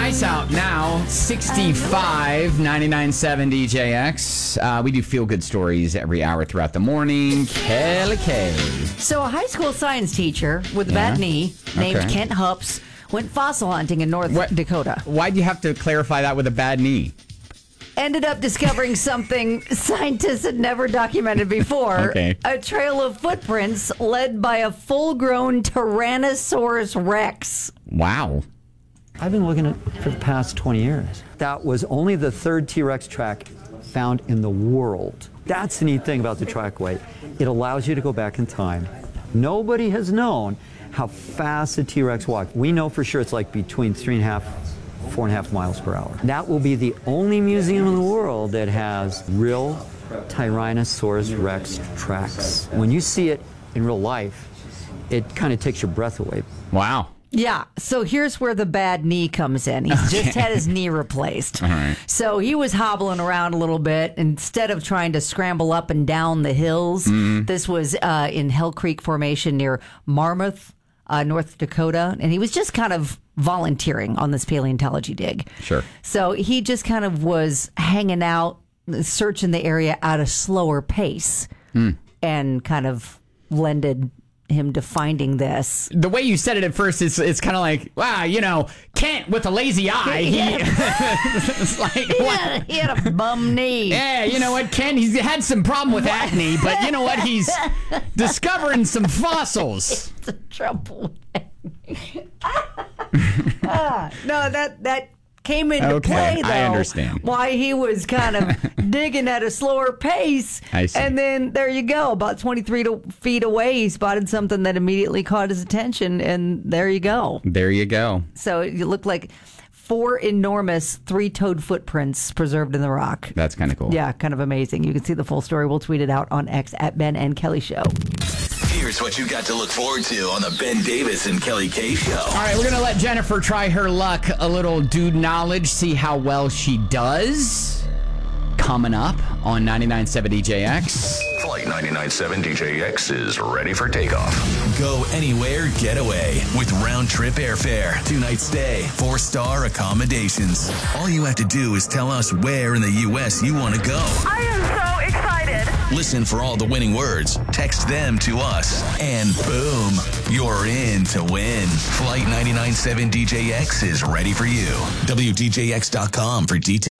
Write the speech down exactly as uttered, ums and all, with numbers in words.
nice out now. sixty-five, ninety-nine point seven D J X. Uh, we do feel-good stories every hour throughout the morning. Kelly K. So a high school science teacher with a Yeah. bad knee named Okay. Kent Hups went fossil hunting in North What- Dakota. Why'd you have to clarify that with a bad knee? Ended up discovering something scientists had never documented before. Okay. A trail of footprints led by a full-grown Tyrannosaurus Rex. Wow. I've been looking at it for the past twenty years. That was only the third T-Rex track found in the world. That's the neat thing about the trackway. It allows you to go back in time. Nobody has known how fast the T-Rex walked. We know for sure it's like between three and a half, four and a half miles per hour. That will be the only museum in the world that has real Tyrannosaurus Rex tracks. When you see it in real life, it kind of takes your breath away. Wow. Yeah, so here's where the bad knee comes in. He's just had his knee replaced. All right. So he was hobbling around a little bit. Instead of trying to scramble up and down the hills, this was uh, in Hell Creek Formation near Marmarth, uh, North Dakota. And he was just kind of volunteering on this paleontology dig. Sure. So he just kind of was hanging out, searching the area at a slower pace and kind of lended him to finding this. The way you said it at first, it's it's kind of like, wow, you know, Kent with a lazy eye. He, it's like, He what? had, he had a bum knee. Yeah, you know what, Ken? He's had some problem with acne, but you know what? He's discovering some fossils. The trouble. ah, no, that that came into Okay, play though. I understand. Why he was kind of digging at a slower pace. I see. And then there you go, about twenty-three to, feet away, he spotted something that immediately caught his attention, and there you go. There you go. So it looked like four enormous three-toed footprints preserved in the rock. That's kind of cool. Yeah, kind of amazing. You can see the full story. We'll tweet it out on X at Ben and Kelly Show. Here's what you got to look forward to on the Ben Davis and Kelly K Show. All right, we're going to let Jennifer try her luck, a little dude knowledge, see how well she does. Coming up on ninety-nine point seven D J X. Flight ninety-nine point seven D J X is ready for takeoff. Go anywhere, get away with round-trip airfare, two-night stay, four-star accommodations. All you have to do is tell us where in the U S you want to go. I am so excited. Listen for all the winning words, text them to us, and boom, you're in to win. Flight ninety-nine point seven D J X is ready for you. W D J X dot com for details.